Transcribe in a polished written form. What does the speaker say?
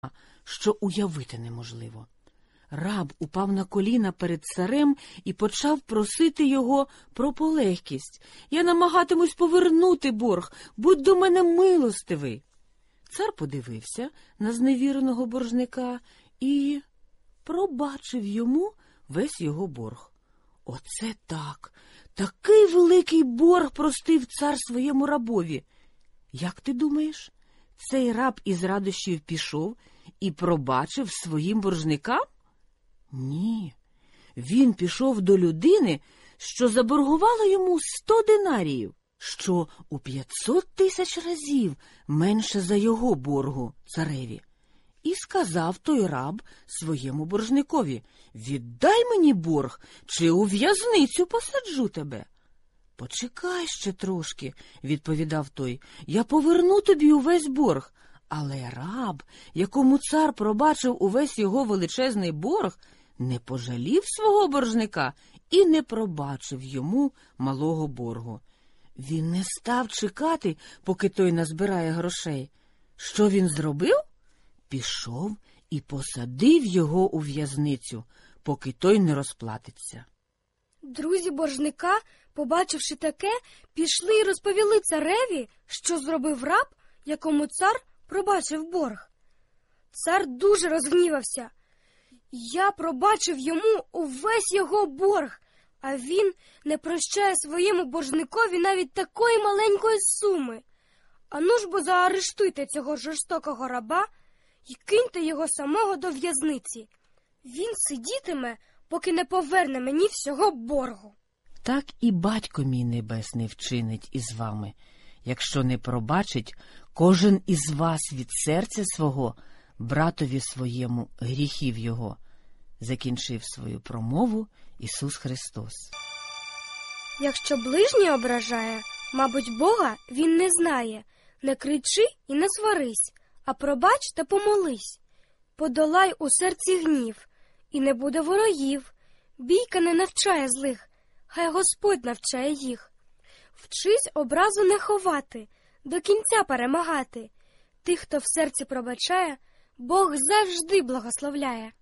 що уявити неможливо. Раб упав на коліна перед царем і почав просити його про полегкість. «Я намагатимусь повернути борг, будь до мене милостивий». Цар подивився на зневіреного боржника і пробачив йому весь його борг. Оце так! Такий великий борг простив цар своєму рабові. Як ти думаєш, цей раб із радощів пішов і пробачив своїм боржникам? Ні, він пішов до людини, що заборгувала йому 100 динаріїв, що у 500 тисяч разів менше за його боргу цареві. І сказав той раб своєму боржникові: «Віддай мені борг, чи у в'язницю посаджу тебе». «Почекай ще трошки», – відповідав той, – «я поверну тобі увесь борг». Але раб, якому цар пробачив увесь його величезний борг, не пожалів свого боржника і не пробачив йому малого боргу. Він не став чекати, поки той назбирає грошей. Що він зробив? Пішов і посадив його у в'язницю, поки той не розплатиться. Друзі боржника, побачивши таке, пішли і розповіли цареві, що зробив раб, якому цар пробачив борг. Цар дуже розгнівався. «Я пробачив йому увесь його борг, а він не прощає своєму боржникові навіть такої маленької суми. Ану ж бо заарештуйте цього жорстокого раба і киньте його самого до в'язниці. Він сидітиме, поки не поверне мені всього боргу». Так і Батько мій Небесний вчинить із вами, якщо не пробачить кожен із вас від серця свого братові своєму гріхів його. Закінчив свою промову Ісус Христос. Якщо ближній ображає, мабуть, Бога він не знає. Не кричи і не сварись, а пробач та помолись. Подолай у серці гнів, і не буде ворогів. Бійка не навчає злих, хай Господь навчає їх. Вчись образу не ховати, до кінця перемагати. Тих, хто в серці пробачає, Бог завжди благословляє.